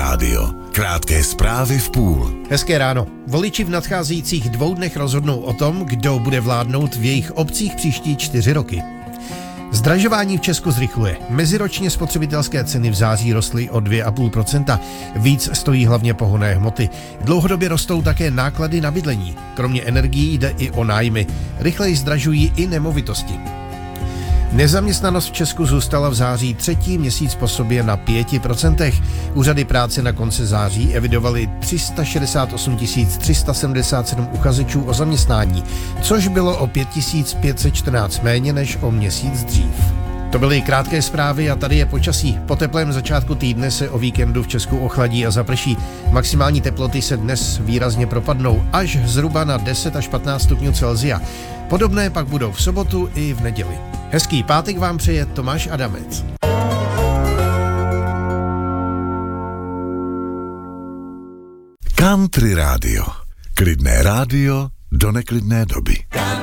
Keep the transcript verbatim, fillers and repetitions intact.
rádio. Krátké zprávy v půl. Hezké ráno. Voliči v nadcházejících dvou dnech rozhodnou o tom, kdo bude vládnout v jejich obcích příští čtyři roky. Zdražování v Česku zrychluje. Meziročně spotřebitelské ceny v září rostly o dvě celá pět procenta. Víc stojí hlavně pohonné hmoty. Dlouhodobě rostou také náklady na bydlení. Kromě energií jde i o nájmy. Rychleji zdražují i nemovitosti. Nezaměstnanost v Česku zůstala v září třetí měsíc po sobě na pěti procentech. Úřady práce na konci září evidovaly tři sta šedesát osm tisíc tři sta sedmdesát sedm uchazečů o zaměstnání, což bylo o pět tisíc pět set čtrnáct méně než o měsíc dřív. To byly krátké zprávy a tady je počasí. Po teplém začátku týdne se o víkendu v Česku ochladí a zaprší. Maximální teploty se dnes výrazně propadnou až zhruba na deset až patnáct stupňů Celsia. Podobné pak budou v sobotu i v neděli. Hezký pátek vám přeje Tomáš Adamec. Country rádio. Klidné rádio do neklidné doby.